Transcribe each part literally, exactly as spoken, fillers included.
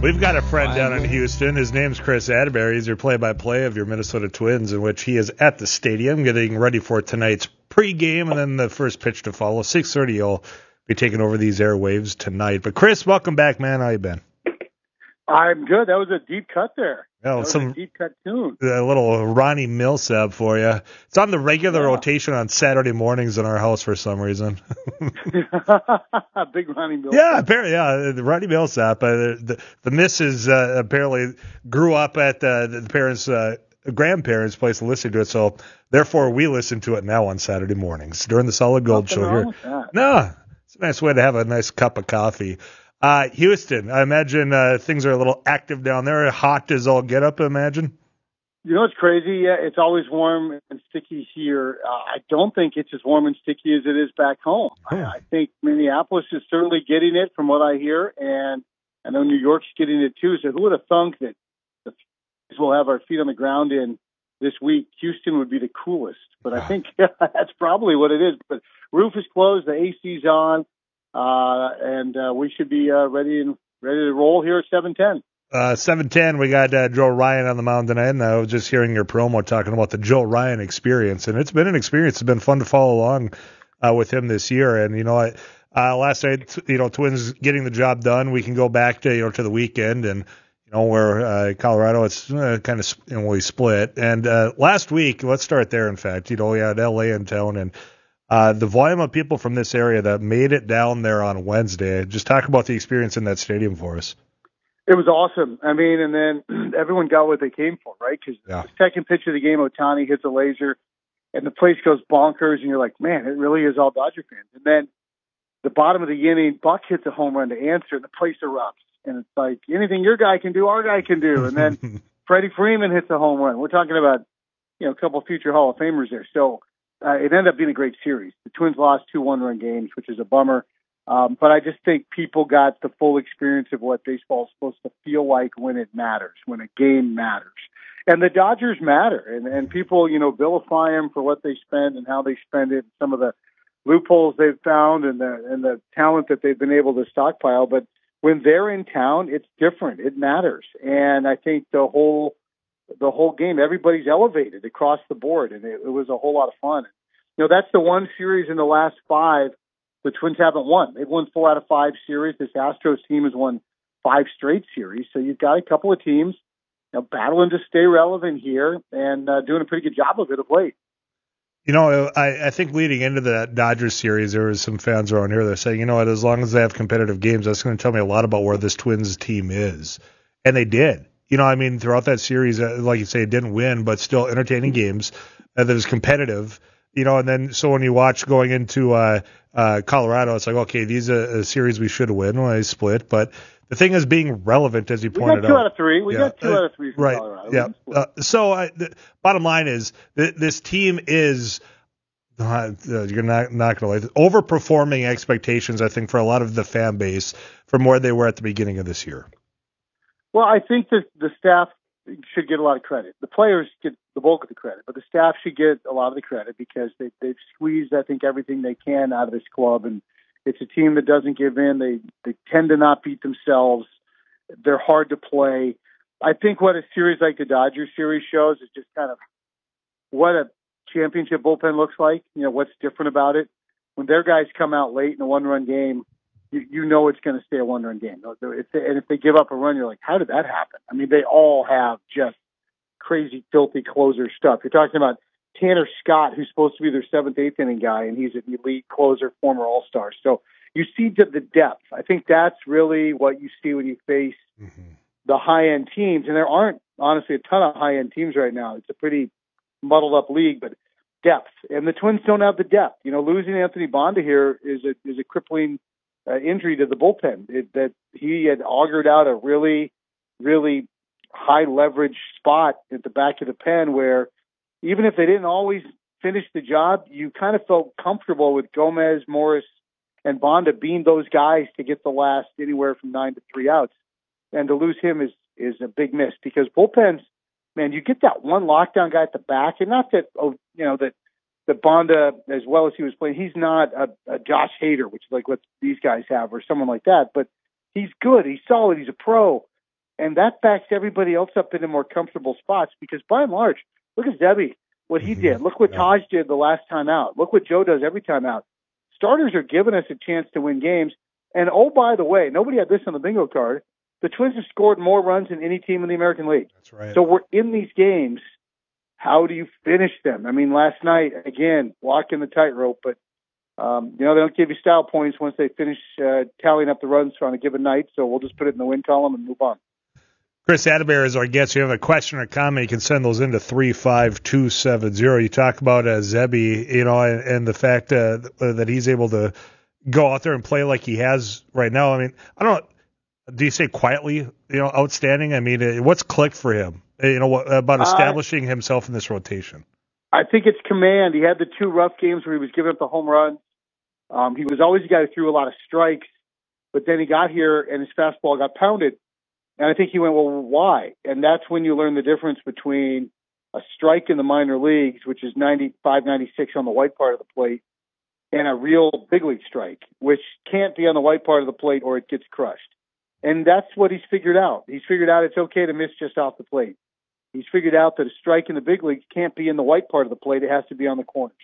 We've got a friend down in Houston. His name's Chris Atterbury. He's your play-by-play of your Minnesota Twins, in which he is at the stadium getting ready for tonight's pregame and then the first pitch to follow. six thirty, he'll be taking over these airwaves tonight. But, Chris, welcome back, man. How you been? I'm good. That was a deep cut there. Well, that was some, a deep cut tune. A little Ronnie Millsap for you. It's on the regular yeah. rotation on Saturday mornings in our house for some reason. Big Ronnie Millsap. Yeah, apparently, yeah, the Ronnie Millsap. Uh, the, the the missus uh, apparently grew up at the, the parents' uh, grandparents' place and listened to it, so therefore we listen to it now on Saturday mornings during the Solid Gold Nothing Show wrong here. with that. No, it's a nice way to have a nice cup of coffee. Uh, Houston, I imagine uh, things are a little active down there. Hot as all get up, I imagine. You know what's crazy? Yeah, it's always warm and sticky here. Uh, I don't think it's as warm and sticky as it is back home. Oh. I, I think Minneapolis is certainly getting it from what I hear, and I know New York's getting it too. So who would have thunk that the we'll have our feet on the ground in this week? Houston would be the coolest, but I think that's probably what it is. But roof is closed, the A C's on. Uh, and uh, we should be uh, ready and ready to roll here at seven ten. Uh, seven ten, we got uh, Joe Ryan on the mound tonight, and I was just hearing your promo talking about the Joe Ryan experience, and it's been an experience. It's been fun to follow along uh, with him this year. And you know, I, uh, last night, you know, Twins getting the job done. We can go back to you know to the weekend, and you know where uh, Colorado, it's uh, kind of you know, we split. And uh, last week, let's start there. In fact, you know, we had L A in town, and Uh, the volume of people from this area that made it down there on Wednesday. Just talk about the experience in that stadium for us. It was awesome. I mean, and then everyone got what they came for, right? Because yeah. the second pitch of the game, Ohtani hits a laser, and the place goes bonkers, and you're like, man, it really is all Dodger fans. And then the bottom of the inning, Buck hits a home run to answer, and the place erupts. And it's like, anything your guy can do, our guy can do. And then Freddie Freeman hits a home run. We're talking about, you know, a couple of future Hall of Famers there. So, Uh, it ended up being a great series. The Twins lost two one-run games, which is a bummer. Um, but I just think people got the full experience of what baseball is supposed to feel like when it matters, when a game matters. And the Dodgers matter. And, and people, you know, vilify them for what they spend and how they spend it, some of the loopholes they've found and the, and the talent that they've been able to stockpile. But when they're in town, it's different. It matters. And I think the whole the whole game, everybody's elevated across the board, and it, it was a whole lot of fun. You know, that's the one series in the last five the Twins haven't won. They've won four out of five series. This Astros team has won five straight series. So you've got a couple of teams, you know, battling to stay relevant here and uh, doing a pretty good job of it of late. You know, I, I think leading into the Dodgers series, there was some fans around here that are saying, you know what, as long as they have competitive games, that's going to tell me a lot about where this Twins team is. And they did. You know, I mean, throughout that series, uh, like you say, it didn't win, but still entertaining games uh, that was competitive. You know, and then so when you watch going into uh, uh, Colorado, it's like, okay, these are a series we should win when they split. But the thing is being relevant, as you we pointed out. We got two out. out of three. We yeah. got two uh, out of three from right. Colorado. Yeah. Uh, so uh, the bottom line is th- this team is uh, you're not not going to like overperforming expectations. I think for a lot of the fan base from where they were at the beginning of this year. Well, I think that the staff should get a lot of credit. The players get the bulk of the credit, but the staff should get a lot of the credit because they, they've squeezed, I think, everything they can out of this club. And it's a team that doesn't give in. They they tend to not beat themselves. They're hard to play. I think what a series like the Dodgers series shows is just kind of what a championship bullpen looks like. You know, what's different about it. When their guys come out late in a one-run game, You, you know it's going to stay a one-run game. If they, and if they give up a run, you're like, how did that happen? I mean, they all have just crazy, filthy closer stuff. You're talking about Tanner Scott, who's supposed to be their seventh, eighth inning guy, and he's an elite closer, former All-Star. So you see the, the depth. I think that's really what you see when you face mm-hmm. the high-end teams. And there aren't, honestly, a ton of high-end teams right now. It's a pretty muddled-up league, but depth. And the Twins don't have the depth. You know, losing Anthony Bonda here is a is a crippling Uh, injury to the bullpen. It, that he had augured out a really, really high leverage spot at the back of the pen where even if they didn't always finish the job, you kind of felt comfortable with Gomez, Morris, and Bonda being those guys to get the last anywhere from nine to three outs. And to lose him is, is a big miss because bullpens, man, you get that one lockdown guy at the back, and not that, oh, you know, that that Bonda, as well as he was playing, he's not a, a Josh Hader, which is like what these guys have, or someone like that, but he's good. He's solid. He's a pro. And that backs everybody else up into more comfortable spots because by and large, look at Zebby, what he did. Look what Taj did the last time out. Look what Joe does every time out. Starters are giving us a chance to win games. And oh, by the way, nobody had this on the bingo card. The Twins have scored more runs than any team in the American League. That's right. So we're in these games. How do you finish them? I mean, last night, again, walking the tightrope, but, um, you know, they don't give you style points once they finish uh, tallying up the runs on a given night, so we'll just put it in the win column and move on. Chris Atterbury is our guest. If you have a question or comment, you can send those into three five two seven zero. You talk about uh, Zebby, you know, and, and the fact uh, that he's able to go out there and play like he has right now. I mean, I don't do you say quietly, you know, outstanding? I mean, what's clicked for him? You know, about establishing uh, himself in this rotation? I think it's command. He had the two rough games where he was giving up the home runs. Um, he was always a guy who threw a lot of strikes, but then he got here and his fastball got pounded. And I think he went, well, why? And that's when you learn the difference between a strike in the minor leagues, which is ninety-five, ninety-six on the white part of the plate, and a real big league strike, which can't be on the white part of the plate or it gets crushed. And that's what he's figured out. He's figured out it's okay to miss just off the plate. He's figured out that a strike in the big leagues can't be in the white part of the plate. It has to be on the corners.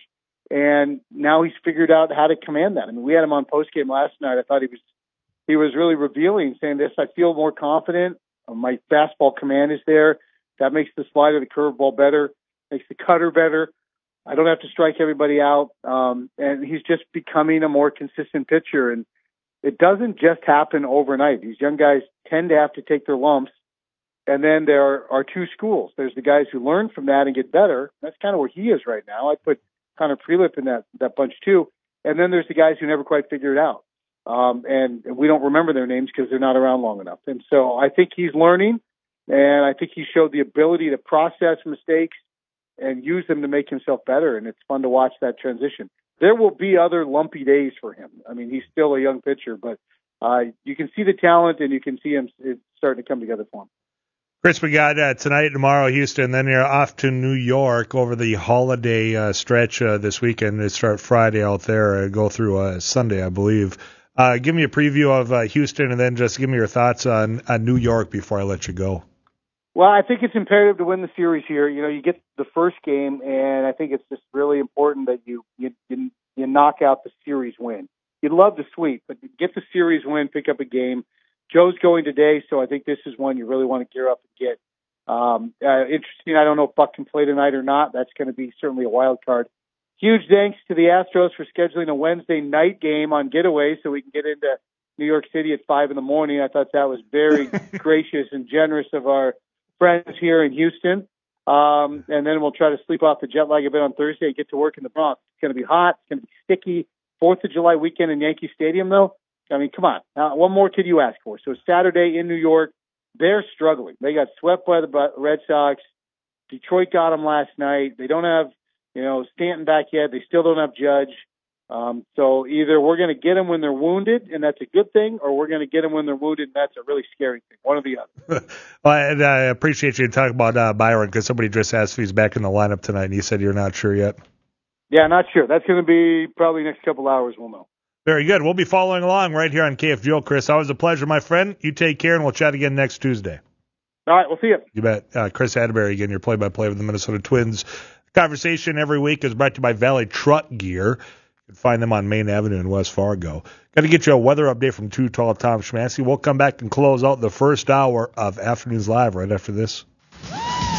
And now he's figured out how to command that. I mean, we had him on postgame last night. I thought he was he was really revealing, saying this, I feel more confident. My fastball command is there. That makes the slider, the curveball better, makes the cutter better. I don't have to strike everybody out. Um, and he's just becoming a more consistent pitcher. And it doesn't just happen overnight. These young guys tend to have to take their lumps. And then there are two schools. There's the guys who learn from that and get better. That's kind of where he is right now. I put Connor Prelip in that, that bunch too. And then there's the guys who never quite figure it out. Um, and we don't remember their names because they're not around long enough. And so I think he's learning, and I think he showed the ability to process mistakes and use them to make himself better. And it's fun to watch that transition. There will be other lumpy days for him. I mean, he's still a young pitcher, but uh, you can see the talent and you can see him starting to come together for him. Chris, we got uh, tonight, tomorrow, Houston, then you're off to New York over the holiday uh, stretch uh, this weekend. They start Friday out there, uh, go through uh, Sunday, I believe. Uh, give me a preview of uh, Houston, and then just give me your thoughts on, on New York before I let you go. Well, I think it's imperative to win the series here. You know, you get the first game, and I think it's just really important that you you, you, you knock out the series win. You'd love the sweep, but get the series win, pick up a game. Joe's going today, so I think this is one you really want to gear up and get. Um, uh, interesting, I don't know if Buck can play tonight or not. That's going to be certainly a wild card. Huge thanks to the Astros for scheduling a Wednesday night game on Getaway so we can get into New York City at five in the morning. I thought that was very gracious and generous of our friends here in Houston. Um, and then we'll try to sleep off the jet lag a bit on Thursday and get to work in the Bronx. It's going to be hot. It's going to be sticky. Fourth of July weekend in Yankee Stadium, though. I mean, come on. Uh, what more could you ask for? So Saturday in New York, they're struggling. They got swept by the Red Sox. Detroit got them last night. They don't have, you know, Stanton back yet. They still don't have Judge. Um, so either we're going to get them when they're wounded, and that's a good thing, or we're going to get them when they're wounded, and that's a really scary thing. One or the other. Well, and I appreciate you talking about uh, Byron, because somebody just asked if he's back in the lineup tonight, and you said you're not sure yet. Yeah, not sure. That's going to be probably next couple hours. We'll know. Very good. We'll be following along right here on K F G O, Chris. Always a pleasure, my friend. You take care, and we'll chat again next Tuesday. All right, we'll see you. You bet. Uh, Chris Atterbury, again, your play-by-play of the Minnesota Twins. Conversation every week is brought to you by Valley Truck Gear. You can find them on Main Avenue in West Fargo. Got to get you a weather update from Too Tall Tom Schmansky. We'll come back and close out the first hour of Afternoons Live right after this.